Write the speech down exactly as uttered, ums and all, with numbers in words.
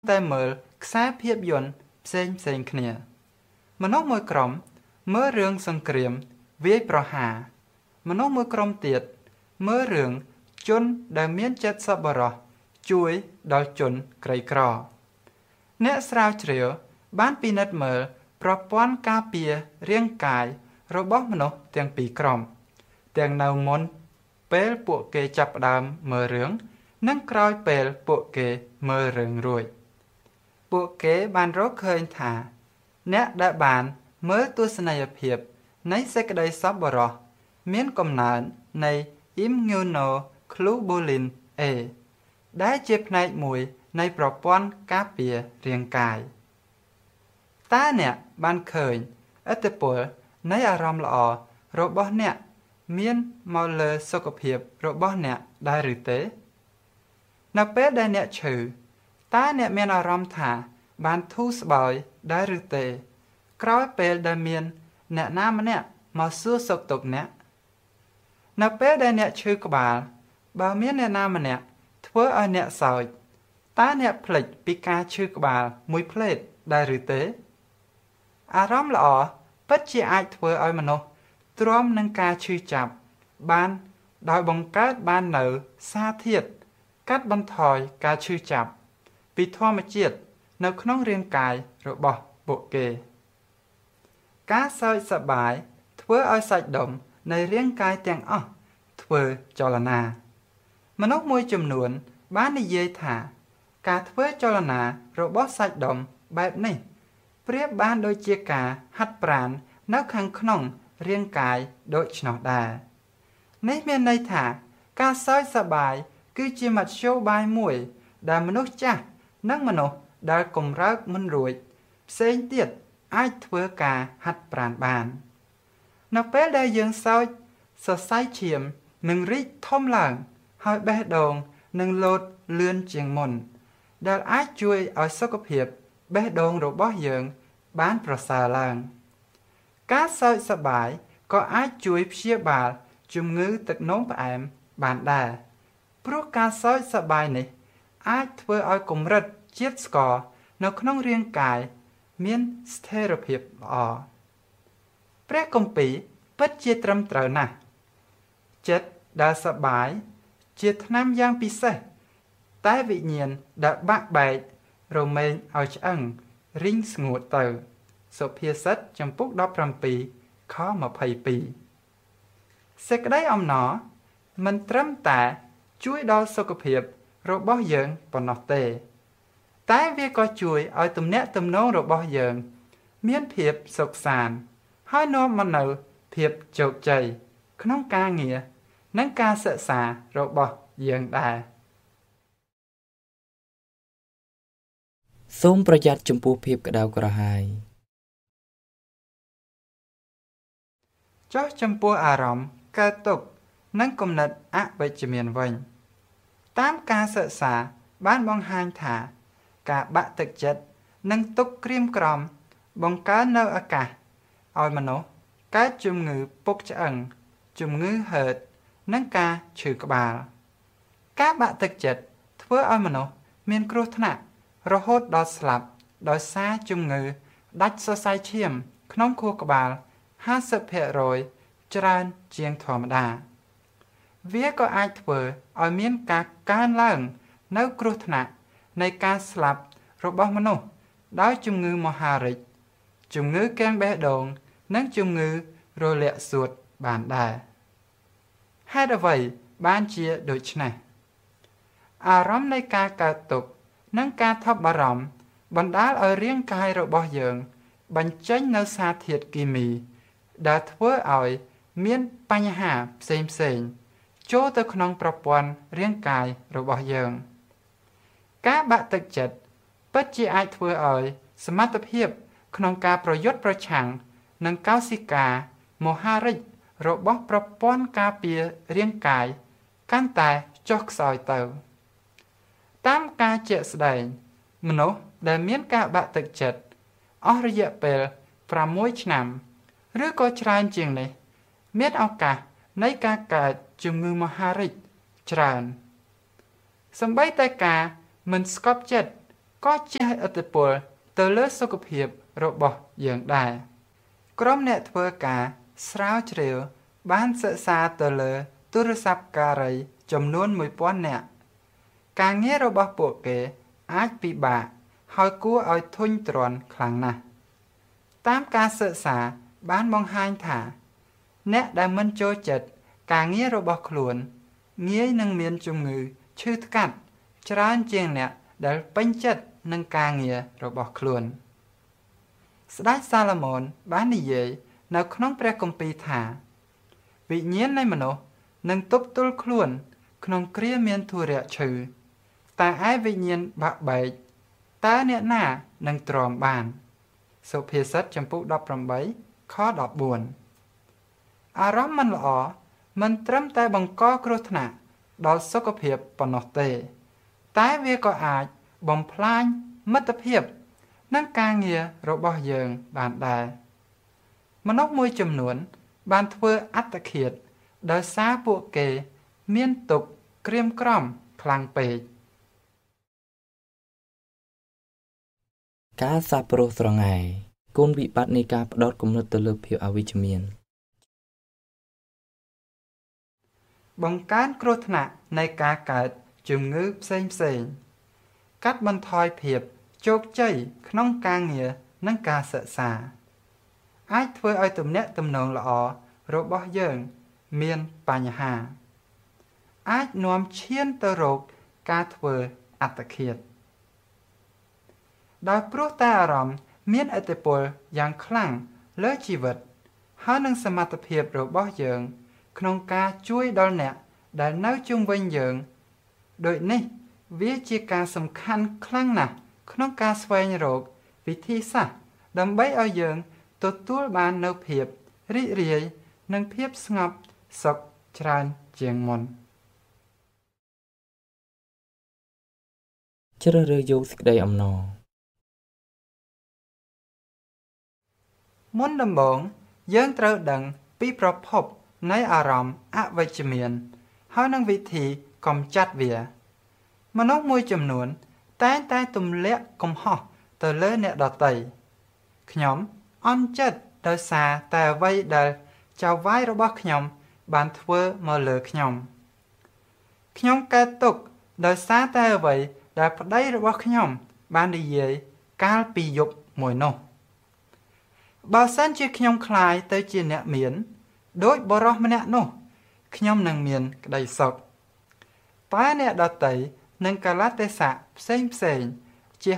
តែមើលខ្សែភាពយន្តផ្សេងផ្សេងគ្នាមនុស្សមួយក្រុមមើលរឿងសង្គ្រាមវាយប្រហារមនុស្សមួយក្រុមទៀតមើលរឿងជនដែលមានចិត្តសប្បុរសជួយដល់ជនក្រីក្រអ្នកស្រាវជ្រាវបានពិនិត្យមើលប្រព័ន្ធការពាររាងកាយរបស់មនុស្សទាំងពីរក្រុមទាំងនៅមុនពេលពួកគេចាប់ផ្ដើមមើលរឿងនិងក្រោយពេលពួកគេមើលរឿងរួចពួកគេបានរកឃើញថាអ្នកដែលបានមើលទស្សនីយភាពនៃសេចក្តីសប្បុរសមានកំណើននៃ Immunoglobulin A ដែលជាផ្នែកមួយនៃប្រព័ន្ធការពាររាងកាយតើអ្នកបានឃើញឥទ្ធិពលនៃអារម្មណ៍ល្អរបស់អ្នកមានមកលើសុខភាពរបស់អ្នកដែរឬទេនៅពេលដែលអ្នកឈឺតើអ្នកមានអារម្មណ៍ថាបានធូរស្បើយដែរឬទេក្រោយពេលដែលមានអ្នកណាម្នាក់មកសួរសុខទុក្ខអ្នកនៅពេលដែលអ្នកឈឺក្បាលបើមានអ្នកណាម្នាក់ធ្វើឲ្យអ្នកសើចតើអ្នកភ្លេចពីការឈឺក្បាលមួយភ្លេតដែរឬទេអារម្មណ៍ល្អពិតជាអាចធ្វើឲ្យមនុស្សទ្រាំនឹងការឈឺចាប់បានដោយបង្កើតបាននូវសារធាតុកាត់បន្ថយការឈឺចាប់ពីធម្មជាតិនៅក្នុងរាងកាយរបស់ពួកគេការសើចសប្បាយធ្វើឲ្យសាច់ដុំនៃរាងកាយទាំងអស់ធ្វើចលនាមនុស្សមួយចំនួនបាននិយាយថាការធ្វើចលនារបស់សាច់ដុំបែបនេះប្រៀបបានដូចជាការហាត់ប្រាណនៅខាងក្នុងរាងកាយដូច្នោះដែរនេះមានន័យថាការសើចសប្បាយគឺជាមធ្យោបាយមួយដែលមនុស្សចាស់និងមនុស្សដែលកម្រើកមិនរួចផ្សេងទៀតអាចធ្វើការហាត់ប្រាណបាននៅពេលដែលយើងសើចសរសៃឈាមនឹងរីកធំឡើងហើយបេះដូងនឹងលោតលឿនជាងមុនដែលអាចជួយឲ្យសុខភាពបេះដូងរបស់យើងបានប្រសើរឡើងការសើចសប្បាយក៏អាចជួយព្យាបាលជំងឺទឹកនោមផ្អែមបានដែរព្រោះការសើចសប្បាយនេះអាចធ្វើឲ្យកម្រិតជាតិស្ករនៅក្នុងរាងកាយមានស្ថិរភាពល្អព្រះគម្ពីរពិតជាត្រឹមត្រូវណាស់ចិត្តដែលសប្បាយជាថ្នាំយ៉ាងពិសេសតែវិញ្ញាណដែលបាក់បែករមែងឲ្យឆ្អឹងរីងស្ងួតទៅសុភាសិតចំពុកដប់ប្រាំពីរខម្ភៃពីរសេចក្តីអំណរមិនត្រឹមតែជួយដល់សុខភាពរបស់យើងប៉ុណ្ណោះទេតែវាក៏ជួយឲ្យទំនាក់ទំនងរបស់យើងមានភាពសុខសាន្តហើយនាំមកនូវភាពជោគជ័យក្នុងការងារនិងការសិក្សារបស់យើងដែរសូមប្រយ័ត្នចំពោះភាពក្តៅក្រហាយចុះចំពោះអារម្មណ៍កើតទុក្ខនិងគំនិតអវិជ្ជមានវិញតាមការសិក្សាបានបង្ហាញថាការបាក់ទឹកចិត្តនិងទុក្ខក្រៀមក្រំបង្កើននៅអាកាសឲ្យមនុស្សកើតជំងឺពុកឆ្អឹងជំងឺហឺតនិងការឈឺក្បាលការបាក់ទឹកចិត្តធ្វើឲ្យមនុស្សមានគ្រោះថ្នាក់រហូតដល់ស្លាប់ដោយសារជំងឺដាច់សរសៃឈាមក្នុងខួរក្បាលห้าสิบភាគរយច្រើនជាងធម្មតាវាក៏អាចធ្វើឲ្យមានការកើនឡើងនៅគ្រោះថ្នាក់នៃការស្លាប់របស់មនុស្សដោយជំងឺមហារីកជំងឺគាំងបេះដូងនិងជំងឺរលាកសួតបានដែរហេតុអ្វីបានជាដូច្នេះអារម្មណ៍នៃការកើតទុក្ខនិងការថប់បារម្ភបណ្ដាលឲ្យរាងកាយរបស់យើងបញ្ចេញនូវសារធាតុគីមីដែលធ្វើឲ្យមានបញ្ហាផ្សេងផ្សេងចូលទៅក្នុងប្រព័ន្ធរាងកាយរបស់យើងការបាក់ទឹកចិត្តពិតជាអាចធ្វើឲ្យសមត្ថភាពក្នុងការប្រយុទ្ធប្រឆាំងនឹងកោសិកាមហារីករបស់ប្រព័ន្ធការពាររាងកាយកាន់តែចុះខ្សោយទៅតាមការជាក់ស្ដែងមនុស្សដែលមានការបាក់ទឹកចិត្តអស់រយៈពេលប្រាំមួយឆ្នាំឬក៏ច្រើនជាងនេះមានឱកាសនៃការកើតជំងឺមហារីកច្រើនសូម្បីតែការមិនស្កប់ចិត្តក៏ជះឥទ្ធិពលទៅលើសុខភាពរបស់យើងដែរក្រុមអ្នកធ្វើការស្រាវជ្រាវបានសិក្សាទៅលើទូរស័ព្ទការីចំនួនមួយពាន់នាក់ការងាររបស់ពួកគេអាចពិបាកហើយគួរឲ្យធុញទ្រាន់ខ្លាំងណាស់តាមការសិក្សាបានបង្ហាញថាអ្នកដែលមិនចូលចិត្តការងាររបស់ខ្លួនងាយនឹងមានជំងឺឈឺថ្កាត់ច្រើនជាងអ្នកដែលពេញចិត្តនឹងការងាររបស់ខ្លួនស្ដេចសាឡូមោនបាននិយាយនៅក្នុងព្រះគម្ពីរថាវិញ្ញាណនៃមនុស្សនឹងទប់ទល់ខ្លួនក្នុងគ្រាមានធុរៈឈឺតែឯវិញ្ញាណបាក់បែកតើអ្នកណានឹងទ្រាំបានសុភាសិតចំពុកដប់ប្រាំបីខដប់បួនអារម្មណ៍មិនល្អមិនត្រឹមតែបង្កគ្រោះថ្នាក់ដល់សុខភាពប៉ុណ្ណោះទេតែវាក៏អាចបំផ្លាញមិត្តភាពនិងការងាររបស់យើងបានដែរមនុស្សមួយចំនួនបានធ្វើអត្តឃាតដោយសារពួកគេមានទុក្ខក្រៀមក្រំខ្លាំងពេកការសាព្រោះស្រងាយគុណវិបត្តិនៃការផ្ដោតគំនិតទៅលើភាពអវិជ្ជមានបង្កើនគ្រោះថ្នាក់នៃការកើតជំងឺផ្សេងផ្សេងកាត់បន្ថយភាពជោគជ័យក្នុងការងារនិងការសិក្សាអាចធ្វើឲ្យទំនាក់ទំនងល្អរបស់យើងមានបញ្ហាអាចនាំឈានទៅរកការធ្វើអត្តឃាតដោយព្រោះតែអារម្មណ៍មានឥទ្ធិពលយ៉ាងខ្លាំងលើជីវិតហើយនឹងសមត្ថភាពរបស់យើងក្នុងការជួយដល់អ្នកដែលនៅជុំវិញយើងដូចនេះវាជាការសំខាន់ខ្លាំងណាស់ក្នុងការស្វែងរកវិធីសាស្ត្រដើម្បីឲ្យយើងទទួលបាននូវភាពរីករាយនិងភាពស្ងប់សុខច្រើនជាងមុនជ្រើសរើសយកសេចក្តីអំណរមុនដំបូងយើងត្រូវដឹងពីប្រភពនៃអារម្មណ៍អវិជ្ជមានហើយនឹងវិធីកម្ចាត់វាមនុស្សមួយចំនួនតែងតែទម្លាក់កំហុសទៅលើអ្នកដទៃខ្ញុំអន់ចិត្តដោយសារតែអ្វីដែលចៅហ្វាយរបស់ខ្ញុំបានធ្វើមកលើខ្ញុំខ្ញុំកើតទុក្ខដោយសារតែអ្វីដែលប្តីរបស់ខ្ញុំបាននិយាយកាលពីយប់មួយនោះបើសិនជាខ្ញុំខ្លាយទៅជាអ្នកមានដូចបរិសម្នាក់នោះខ្ញុំនឹងមានក្តីសុខតែអ្នកដទៃនឹងកាលៈទេសៈផ្សេងផ្សេង